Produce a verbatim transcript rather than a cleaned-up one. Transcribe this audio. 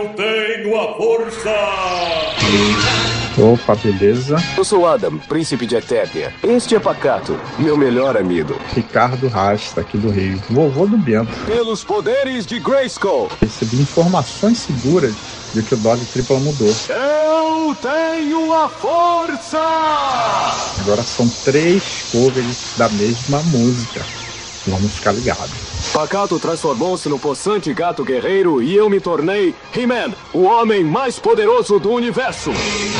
Tenho a força! Opa, beleza? Eu sou Adam, príncipe de Eternia. Este é Pacato, meu melhor amigo. Ricardo Rasta, aqui do Rio. Vovô do Bento. Pelos poderes de Grayskull. Recebi informações seguras de que o Dose Tripla mudou. Eu tenho a força! Agora são três covers da mesma música. Vamos ficar ligados. Pacato transformou-se no possante gato guerreiro e eu me tornei He-Man, o homem mais poderoso do universo.